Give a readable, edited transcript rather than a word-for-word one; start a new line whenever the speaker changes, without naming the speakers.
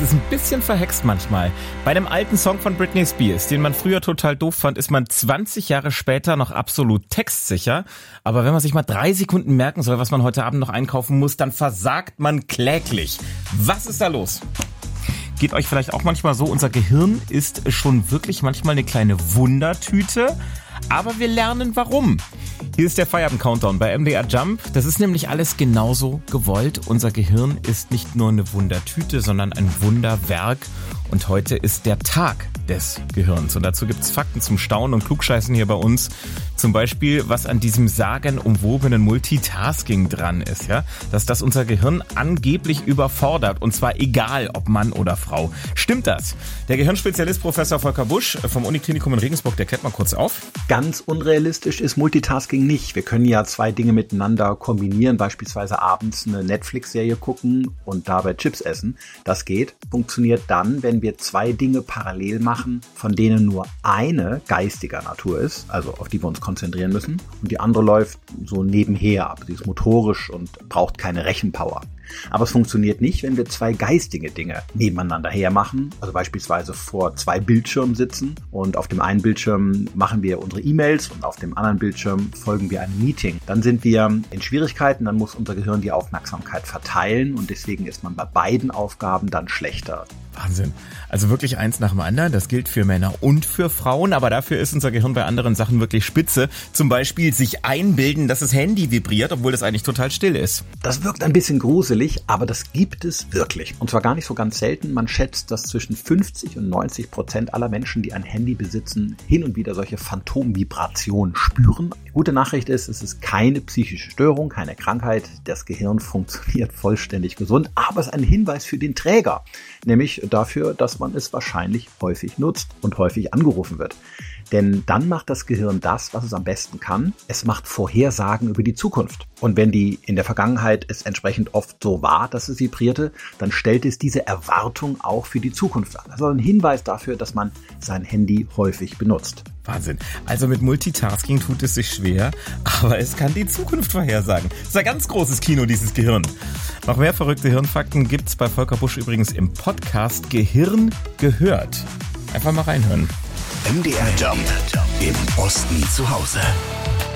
ist ein bisschen verhext manchmal. Bei einem alten Song von Britney Spears, den man früher total doof fand, ist man 20 Jahre später noch absolut textsicher. Aber wenn man sich mal 3 Sekunden merken soll, was man heute Abend noch einkaufen muss, dann versagt man kläglich. Was ist da los? Geht euch vielleicht auch manchmal so, unser Gehirn ist schon wirklich manchmal eine kleine Wundertüte. Aber wir lernen warum. Hier ist der Feierabend-Countdown bei MDR Jump. Das ist nämlich alles genauso gewollt. Unser Gehirn ist nicht nur eine Wundertüte, sondern ein Wunderwerk. Und heute ist der Tag des Gehirns. Und dazu gibt's Fakten zum Staunen und Klugscheißen hier bei uns. Zum Beispiel, was an diesem sagenumwobenen Multitasking dran ist, ja? Dass das unser Gehirn angeblich überfordert. Und zwar egal, ob Mann oder Frau. Stimmt das? Der Gehirnspezialist Professor Volker Busch vom Uniklinikum in Regensburg, der klärt mal kurz auf.
Ganz unrealistisch ist Multitasking nicht. Wir können ja 2 Dinge miteinander kombinieren, beispielsweise abends eine Netflix-Serie gucken und dabei Chips essen. Das geht. Funktioniert dann, wenn wir 2 Dinge parallel machen, von denen nur eine geistiger Natur ist, also auf die wir uns konzentrieren müssen, und die andere läuft so nebenher ab. Sie ist motorisch und braucht keine Rechenpower. Aber es funktioniert nicht, wenn wir 2 geistige Dinge nebeneinander hermachen, also beispielsweise vor 2 Bildschirmen sitzen und auf dem einen Bildschirm machen wir unsere E-Mails und auf dem anderen Bildschirm folgen wir einem Meeting. Dann sind wir in Schwierigkeiten, dann muss unser Gehirn die Aufmerksamkeit verteilen und deswegen ist man bei beiden Aufgaben dann schlechter.
Wahnsinn. Also wirklich eins nach dem anderen. Das gilt für Männer und für Frauen, aber dafür ist unser Gehirn bei anderen Sachen wirklich spitze. Zum Beispiel sich einbilden, dass das Handy vibriert, obwohl das eigentlich total still ist.
Das wirkt ein bisschen gruselig, aber das gibt es wirklich. Und zwar gar nicht so ganz selten. Man schätzt, dass zwischen 50% und 90% aller Menschen, die ein Handy besitzen, hin und wieder solche Phantomvibrationen spüren. Die gute Nachricht ist, es ist keine psychische Störung, keine Krankheit. Das Gehirn funktioniert vollständig gesund, aber es ist ein Hinweis für den Träger, nämlich dafür, dass man es wahrscheinlich häufig nutzt und häufig angerufen wird. Denn dann macht das Gehirn das, was es am besten kann. Es macht Vorhersagen über die Zukunft. Und wenn die in der Vergangenheit es entsprechend oft so war, dass es vibrierte, dann stellt es diese Erwartung auch für die Zukunft an. Das ist ein Hinweis dafür, dass man sein Handy häufig benutzt.
Wahnsinn. Also mit Multitasking tut es sich schwer, aber es kann die Zukunft vorhersagen. Das ist ein ganz großes Kino, dieses Gehirn. Noch mehr verrückte Hirnfakten gibt's bei Volker Busch übrigens im Podcast Gehirn gehört. Einfach mal reinhören.
MDR Jump im Osten zu Hause.